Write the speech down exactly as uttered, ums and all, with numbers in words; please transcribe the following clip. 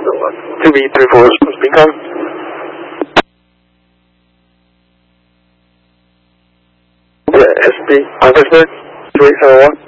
two B three four, speak on. Yeah, S P, officer, three seven one.